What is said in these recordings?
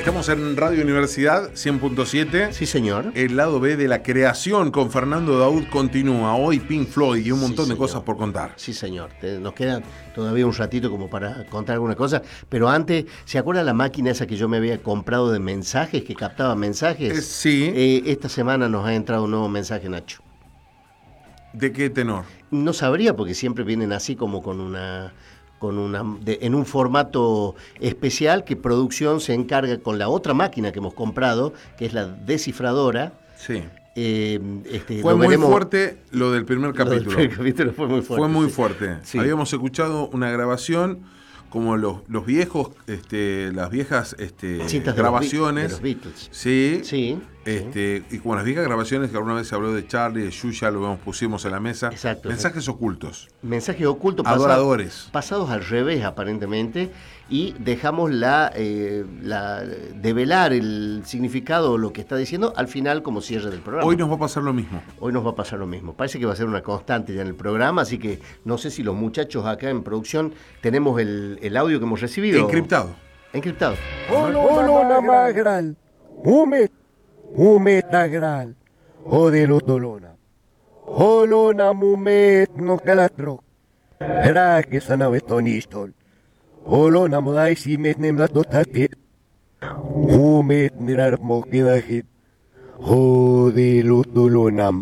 Estamos en Radio Universidad 100.7. Sí, señor. El lado B de la creación con Fernando Daoud continúa. Hoy Pink Floyd y un montón de cosas por contar. Sí, señor. Nos queda todavía un ratito como para contar alguna cosa. Pero antes, ¿se acuerda la máquina esa que yo me había comprado de mensajes, que captaba mensajes? Sí. Esta semana nos ha entrado un nuevo mensaje, Nacho. ¿De qué tenor? No sabría, porque siempre vienen así como en un formato especial que producción se encarga con la otra máquina que hemos comprado, que es la descifradora. Sí. Fue muy fuerte lo del primer capítulo. El primer capítulo fue muy fuerte. Fue muy fuerte. Sí. Habíamos escuchado una grabación como los viejos, las viejas grabaciones de los Beatles. Sí. Sí. Y como las viejas grabaciones que alguna vez se habló de Charlie, de Yuya, lo pusimos en la mesa. Exacto. Mensajes ocultos. Mensajes ocultos adoradores. Pasados al revés, aparentemente, y dejamos develar el significado o lo que está diciendo al final como cierre del programa. Hoy nos va a pasar lo mismo. Parece que va a ser una constante ya en el programa, así que no sé si los muchachos acá en producción tenemos el audio que hemos recibido. Encriptado. Olona magral, mumet nagral, odelot dolona. Olona mumet no kalatro. Rake sanavetonistol. Olona modai simet nemlat dotatit. Mumet nirar mokidahit. Odelot dolonam.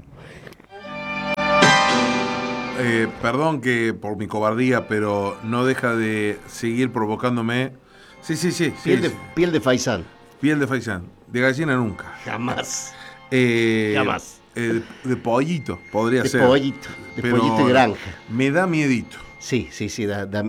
Perdón que por mi cobardía, pero no deja de seguir provocándome. Sí. Piel de faisán. Piel de faisán. De gallina nunca. Jamás. Jamás. De pollito podría ser. De pollito y granja. Me da miedito. Sí, da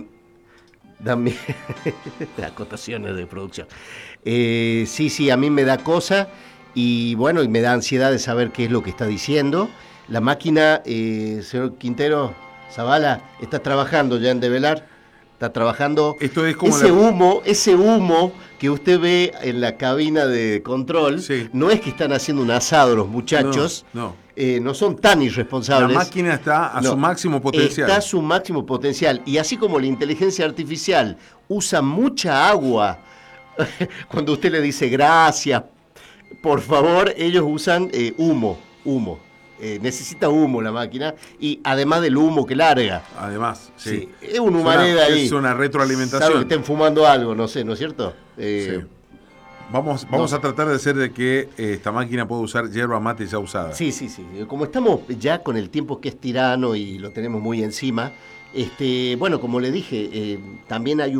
acotaciones de producción. Sí, a mí me da cosa y bueno, y me da ansiedad de saber qué es lo que está diciendo. La máquina, señor Quintero, Zavala, está trabajando ya en develar. Está trabajando. Esto es como ese humo que usted ve en la cabina de control, sí. No es que están haciendo un asado los muchachos. No. No son tan irresponsables. La máquina está a su máximo potencial. Está a su máximo potencial. Y así como la inteligencia artificial usa mucha agua, cuando usted le dice gracias, por favor, ellos usan humo. Necesita humo la máquina, y además del humo que larga. Además, sí. Es un humareda ahí. Es una retroalimentación. Salvo que estén fumando algo, no sé, ¿no es cierto? Sí. Vamos a tratar de hacer de que esta máquina pueda usar yerba mate ya usada. Sí. Como estamos ya con el tiempo que es tirano y lo tenemos muy encima, bueno, como le dije, también hay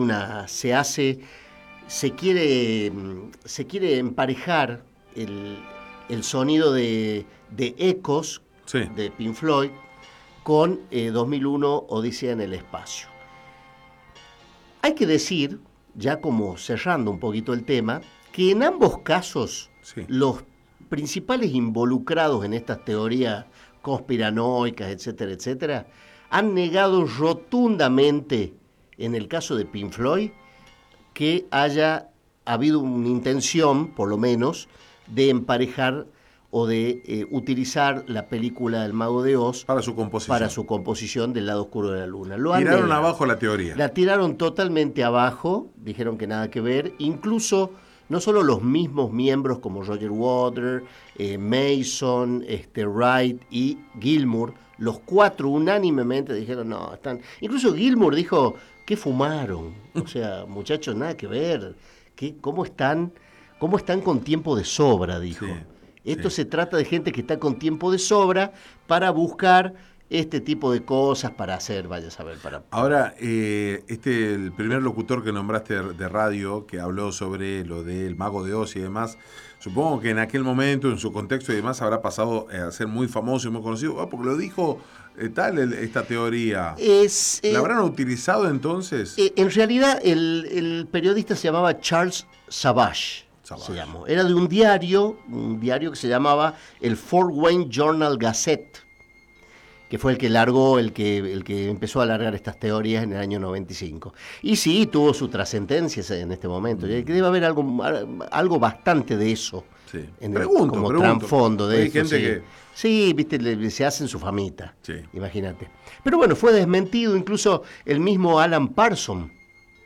se quiere emparejar el sonido de ecos, sí, de Pink Floyd con 2001 Odisea en el espacio. Hay que decir, ya como cerrando un poquito el tema, que en ambos casos, sí, los principales involucrados en estas teorías conspiranoicas, etcétera, han negado rotundamente, en el caso de Pink Floyd, que haya habido una intención, por lo menos, de emparejar o de utilizar la película del Mago de Oz para su composición del lado oscuro de la luna. Tiraron abajo la teoría. La tiraron totalmente abajo, dijeron que nada que ver, incluso no solo los mismos miembros como Roger Waters, Mason, Wright y Gilmour, los cuatro unánimemente dijeron no, están. Incluso Gilmour dijo que fumaron, o sea, muchachos, nada que ver, ¿cómo están con tiempo de sobra? Dijo. Sí. Esto se trata de gente que está con tiempo de sobra para buscar este tipo de cosas para hacer, vaya a saber. Ahora, el primer locutor que nombraste de radio, que habló sobre lo del Mago de Oz y demás, supongo que en aquel momento, en su contexto y demás, habrá pasado a ser muy famoso y muy conocido, porque lo dijo esta teoría. ¿La habrán utilizado entonces? En realidad, el periodista se llamaba Charles Savage. Se llamó. Era de un diario que se llamaba el Fort Wayne Journal Gazette, que fue el que empezó a largar estas teorías en el año 95. Y sí, tuvo su trascendencia en este momento. Debe haber algo bastante de eso. Sí. Como trasfondo de hay eso. Gente sí. que... Sí, viste, se hacen su famita. Sí. Imagínate. Pero bueno, fue desmentido incluso el mismo Alan Parsons.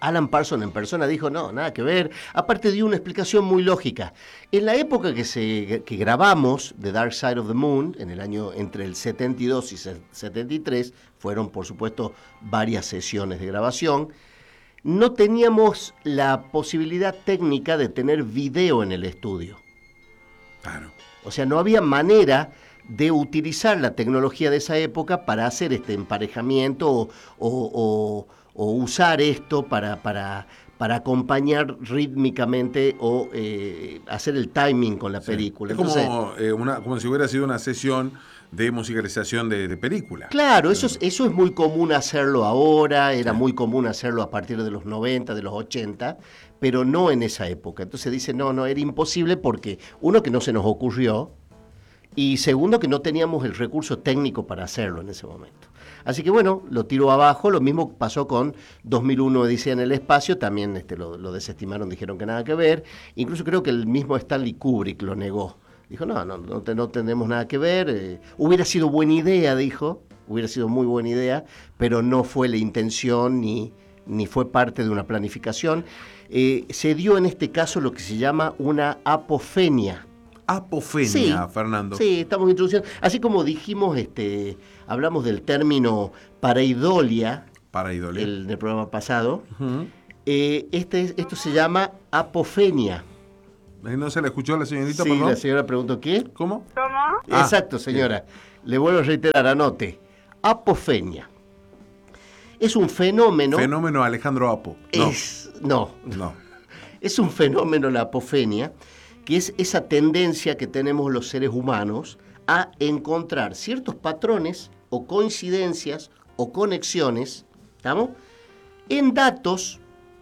Alan Parsons en persona dijo, no, nada que ver. Aparte dio una explicación muy lógica. En la época que grabamos The Dark Side of the Moon, en el año entre el 72 y 73, fueron por supuesto varias sesiones de grabación, no teníamos la posibilidad técnica de tener video en el estudio. Claro. O sea, no había manera de utilizar la tecnología de esa época para hacer este emparejamiento o usar esto para acompañar rítmicamente o hacer el timing con la película. Es Entonces, como si hubiera sido una sesión de musicalización de película. Claro, eso es muy común hacerlo ahora, era muy común hacerlo a partir de los 90, de los 80, pero no en esa época. Entonces dice, no, era imposible porque, uno, que no se nos ocurrió, y segundo, que no teníamos el recurso técnico para hacerlo en ese momento. Así que bueno, lo tiró abajo. Lo mismo pasó con 2001 Odisea en el espacio, también lo desestimaron, dijeron que nada que ver. Incluso creo que el mismo Stanley Kubrick lo negó. Dijo, no tenemos nada que ver. Hubiera sido buena idea, dijo, hubiera sido muy buena idea, pero no fue la intención ni fue parte de una planificación. Se dio en este caso lo que se llama una apofenia. Apofenia, sí, Fernando. Sí, estamos introduciendo. Así como dijimos, hablamos del término pareidolia. En el programa pasado. Uh-huh. Esto se llama apofenia. ¿No se le escuchó a la señorita, sí, perdón? La señora preguntó, ¿qué? ¿Cómo? Exacto, señora. Bien. Le vuelvo a reiterar, anote. Apofenia. Es un fenómeno... Fenómeno Alejandro Apo. No. Es un fenómeno, la apofenia, que es esa tendencia que tenemos los seres humanos a encontrar ciertos patrones o coincidencias o conexiones, ¿estamos?, en datos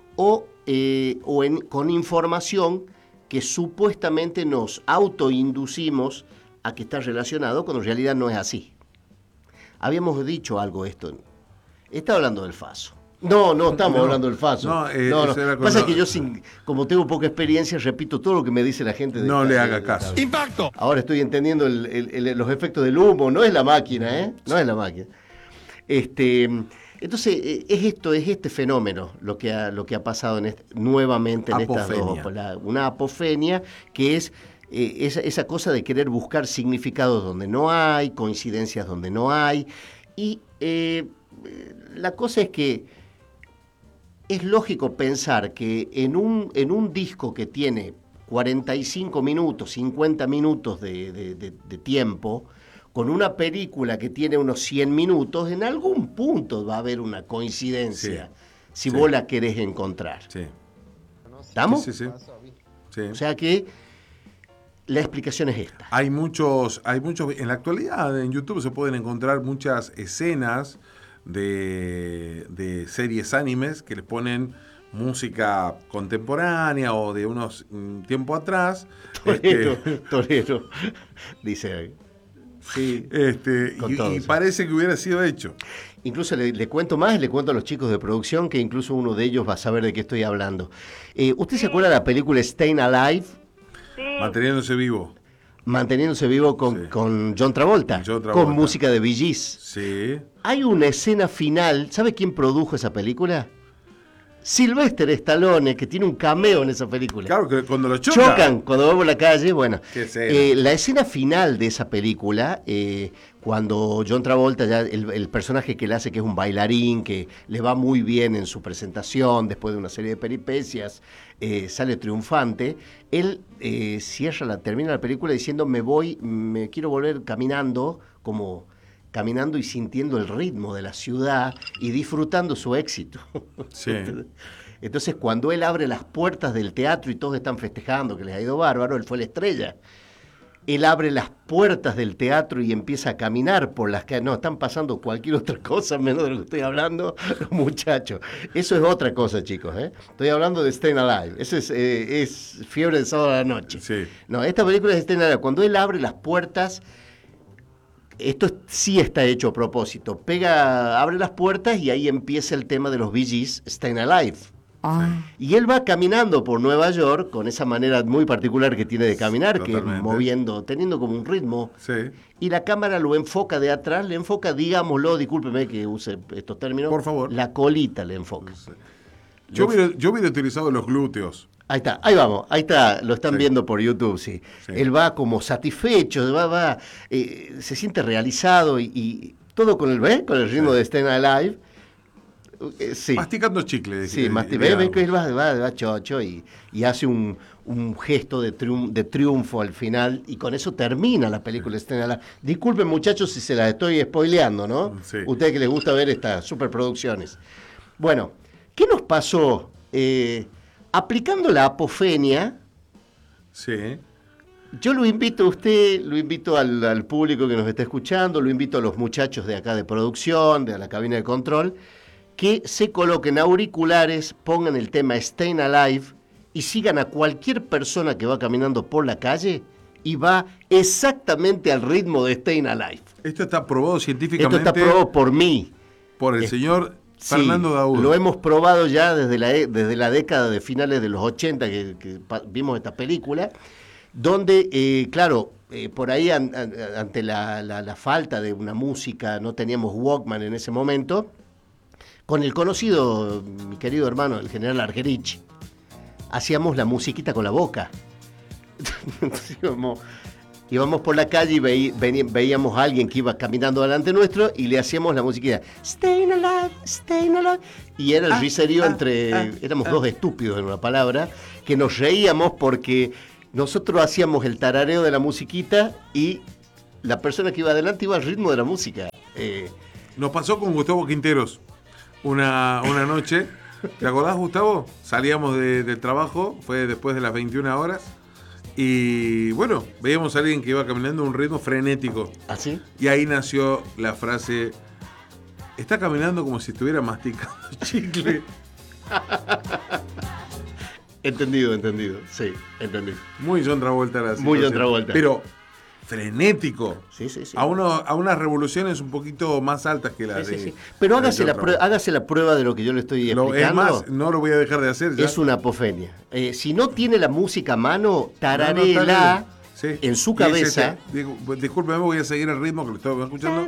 con información que supuestamente nos autoinducimos a que está relacionado, cuando en realidad no es así. Habíamos dicho algo esto. Está hablando del FASO. No estamos hablando del FASO. No. Pasa que yo, como tengo poca experiencia, repito todo lo que me dice la gente. No le haga caso. ¡Impacto! Ahora estoy entendiendo los efectos del humo. No es la máquina, ¿eh? No es la máquina. Entonces, es este fenómeno lo que ha pasado nuevamente en estas dos. Una apofenia, que es esa cosa de querer buscar significados donde no hay, coincidencias donde no hay. Y la cosa es que es lógico pensar que en un disco que tiene 45 minutos, 50 minutos de tiempo, con una película que tiene unos 100 minutos, en algún punto va a haber una coincidencia, si vos la querés encontrar. Sí. ¿Estamos? Sí. O sea que la explicación es esta. Hay muchos, en la actualidad en YouTube se pueden encontrar muchas escenas de series animes que les ponen música contemporánea o de unos tiempo atrás. Torero, dice. Sí, y parece que hubiera sido hecho. Incluso le cuento más, le cuento a los chicos de producción que incluso uno de ellos va a saber de qué estoy hablando. ¿Usted se acuerda de la película Staying Alive? Sí. Manteniéndose vivo con John Travolta, con música de Bee Gees. Sí. Hay una escena final, ¿sabe quién produjo esa película? Sylvester Stallone, que tiene un cameo en esa película. Claro, que cuando lo chocan cuando va por la calle, bueno. La escena final de esa película, cuando John Travolta, ya el personaje que le hace, que es un bailarín, que le va muy bien en su presentación, después de una serie de peripecias, sale triunfante, él termina la película diciendo, me quiero volver caminando y sintiendo el ritmo de la ciudad y disfrutando su éxito. Sí. Entonces, cuando él abre las puertas del teatro y todos están festejando que les ha ido bárbaro, él fue la estrella. Él abre las puertas del teatro y empieza a caminar por las calles. No, están pasando cualquier otra cosa menos de lo que estoy hablando, los muchachos. Eso es otra cosa, chicos, ¿eh? Estoy hablando de Staying Alive. Eso es Fiebre de Sábado a la Noche. Sí. No, esta película es Staying Alive. Cuando él abre las puertas... Esto sí está hecho a propósito. Abre las puertas y ahí empieza el tema de los Bee Gees, Staying Alive. Y él va caminando por Nueva York con esa manera muy particular que tiene de caminar, que es teniendo como un ritmo. Sí. Y la cámara lo enfoca de atrás, le enfoca, digámoslo, discúlpeme que use estos términos. Por favor. La colita le enfoca. Sí. Yo hubiera utilizado los glúteos. Ahí está, ahí vamos, ahí está, lo están viendo por YouTube, sí. Él va como satisfecho, se siente realizado y todo con el ritmo de Stayin' Alive. Sí. Masticando chicle. Sí, ve que él va chocho y hace un gesto de triunfo al final y con eso termina la película Stayin' Alive. Disculpen muchachos si se las estoy spoileando, ¿no? Sí. Ustedes que les gusta ver estas superproducciones. Bueno, ¿qué nos pasó? Aplicando la apofenia, sí. Yo lo invito a usted, lo invito al público que nos está escuchando, lo invito a los muchachos de acá de producción, de la cabina de control, que se coloquen auriculares, pongan el tema Stayin' Alive y sigan a cualquier persona que va caminando por la calle y va exactamente al ritmo de Stayin' Alive. Esto está probado científicamente. Esto está probado por mí. Por el señor Fernando Daoud. Lo hemos probado ya desde la década de finales de los 80 que vimos esta película, donde, por ahí ante la falta de una música, no teníamos Walkman en ese momento, con el conocido, mi querido hermano, el general Argerich, hacíamos la musiquita con la boca. Entonces, íbamos por la calle y veíamos a alguien que iba caminando delante nuestro y le hacíamos la musiquita Stayin' Alive, Stayin' Alive, y era el riserío éramos dos estúpidos en una palabra, que nos reíamos porque nosotros hacíamos el tarareo de la musiquita y la persona que iba adelante iba al ritmo de la música. Nos pasó con Gustavo Quinteros una noche. ¿Te acordás, Gustavo? Salíamos del trabajo, fue después de las 21 horas. Y bueno, veíamos a alguien que iba caminando a un ritmo frenético. ¿Ah, sí? Y ahí nació la frase: está caminando como si estuviera masticando chicle. Entendido, sí, entendido. Muy John Travolta la situación. Muy John Travolta. Pero frenético. Sí. A unas revoluciones un poquito más altas que las de... Sí. Pero hágase la prueba de lo que yo le estoy explicando. Es más, no lo voy a dejar de hacer ya. Es una apofenia. Si no tiene la música a mano, tararéla en su cabeza. Discúlpeme, voy a seguir el ritmo que lo estoy escuchando.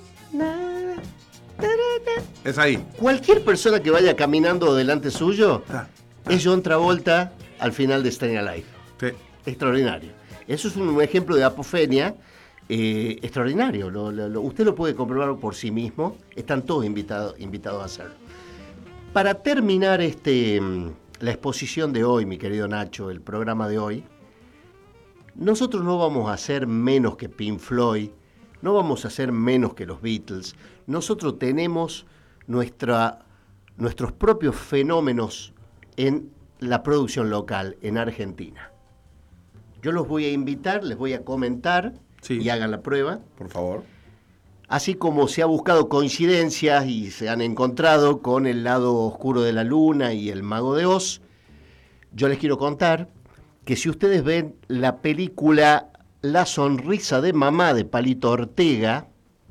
Es ahí. Cualquier persona que vaya caminando delante suyo es John Travolta al final de Stayin' Alive. Sí. Extraordinario. Eso es un ejemplo de apofenia extraordinario. Usted lo puede comprobar por sí mismo. Están todos invitados a hacerlo. Para terminar la exposición de hoy, mi querido Nacho, el programa de hoy, nosotros no vamos a ser menos que Pink Floyd, no vamos a ser menos que los Beatles. Nosotros tenemos nuestros propios fenómenos en la producción local, en Argentina. Yo los voy a invitar, les voy a comentar y hagan la prueba. Por favor. Así como se ha buscado coincidencias y se han encontrado con El lado oscuro de la luna y El mago de Oz, yo les quiero contar que si ustedes ven la película La sonrisa de mamá de Palito Ortega,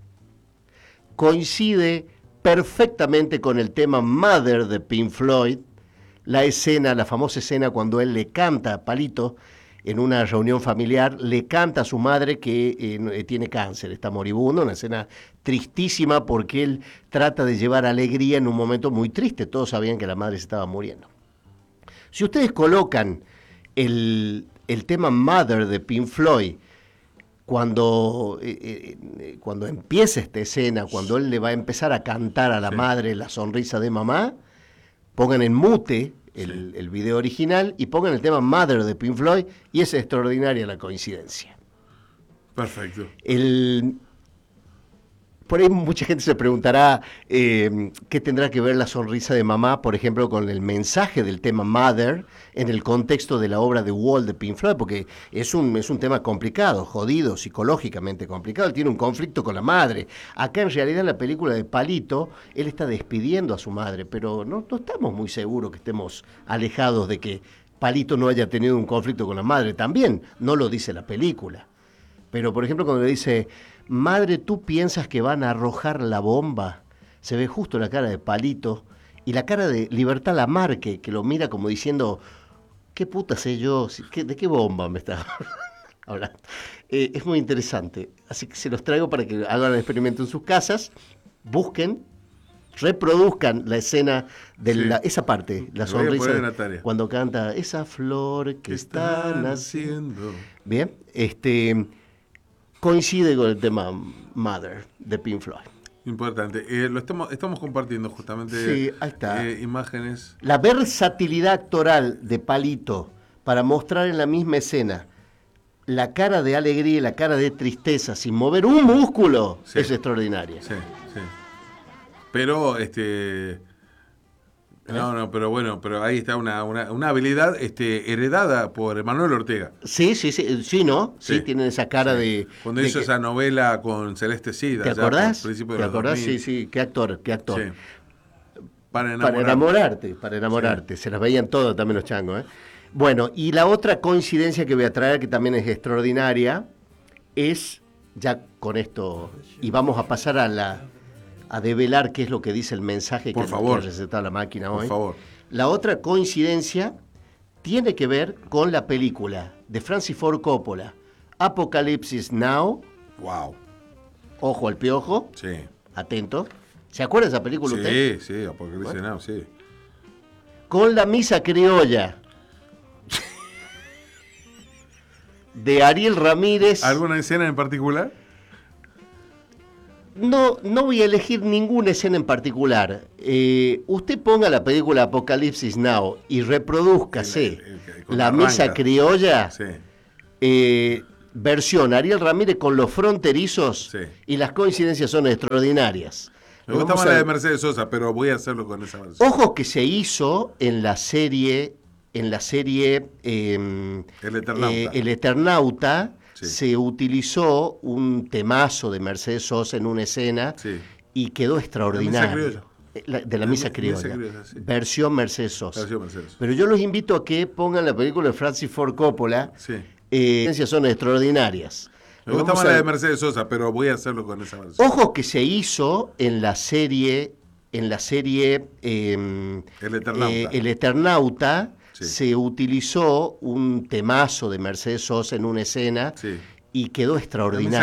coincide perfectamente con el tema Mother de Pink Floyd, la famosa escena cuando él le canta a Palito en una reunión familiar, le canta a su madre que tiene cáncer, está moribundo, una escena tristísima porque él trata de llevar alegría en un momento muy triste, todos sabían que la madre se estaba muriendo. Si ustedes colocan el tema Mother de Pink Floyd, cuando empieza esta escena, cuando él le va a empezar a cantar a la madre La sonrisa de mamá, pongan en mute el video original y pongan el tema Mother de Pink Floyd y es extraordinaria la coincidencia. Perfecto. Por ahí mucha gente se preguntará qué tendrá que ver La sonrisa de mamá, por ejemplo, con el mensaje del tema Mother en el contexto de la obra de Wall de Pink Floyd, porque es un tema complicado, jodido, psicológicamente complicado. Él tiene un conflicto con la madre. Acá en realidad en la película de Palito, él está despidiendo a su madre, pero no estamos muy seguros que estemos alejados de que Palito no haya tenido un conflicto con la madre. También no lo dice la película. Pero, por ejemplo, cuando le dice: madre, ¿tú piensas que van a arrojar la bomba? Se ve justo la cara de Palito y la cara de Libertad Lamarque, que lo mira como diciendo: ¿qué puta sé yo? ¿De qué bomba me estás hablando? Es muy interesante. Así que se los traigo para que hagan el experimento en sus casas, busquen reproduzcan la escena de Sí. esa parte, la Me voy a sonrisa, poner en la tarea. cuando canta esa flor que está naciendo. haciendo? Bien, coincide con el tema Mother de Pink Floyd. Importante. Lo estamos compartiendo justamente Sí, ahí está. Imágenes. La versatilidad actoral de Palito para mostrar en la misma escena la cara de alegría y la cara de tristeza sin mover un músculo Sí. es extraordinaria. Sí, sí. Pero, no, pero bueno, pero ahí está una habilidad heredada por Manuel Ortega. Sí, ¿no? Sí, Sí. tienen esa cara Sí. de... Cuando de hizo que- esa novela con Celeste Cid. ¿Te allá acordás? por principios de ¿Te los acordás? 2000. Sí, qué actor. Sí. Para Para enamorarte. Se las veían todas también los changos, ¿eh? Bueno, y la otra coincidencia que voy a traer, que también es extraordinaria, es, ya con esto, y vamos a pasar a develar qué es lo que dice el mensaje Por que favor. que receta la máquina Por hoy. favor. La otra coincidencia tiene que ver con la película de Francis Ford Coppola, Apocalipsis Now, Wow. ojo al piojo, Sí. atento. ¿Se acuerda de esa película usted? Sí, Apocalipsis Now, sí. Con la misa criolla de Ariel Ramírez. ¿Alguna escena en particular? No voy a elegir ninguna escena en particular. Usted ponga la película Apocalipsis Now y reprodúzcase con la arranca. misa criolla, Sí. versión Ariel Ramírez con los fronterizos, Sí. y las coincidencias son extraordinarias. Me gusta Vamos más la a- de Mercedes Sosa, pero voy a hacerlo con esa versión. Ojo que se hizo en la serie, El Eternauta. El Eternauta, Sí. se utilizó un temazo de Mercedes Sosa en una escena Sí. y quedó extraordinario. criolla. De la misa Misa criolla. criolla, sí. Versión Mercedes Sosa. Versión Mercedes. Pero yo los invito a que pongan la película de Francis Ford Coppola. Sí. Son extraordinarias. Me gusta Vamos más a- la de Mercedes Sosa, pero voy a hacerlo con esa versión. Ojo que se hizo en la serie, El Eternauta. El Eternauta, Sí. se utilizó un temazo de Mercedes Sosa en una escena Sí. y quedó extraordinario.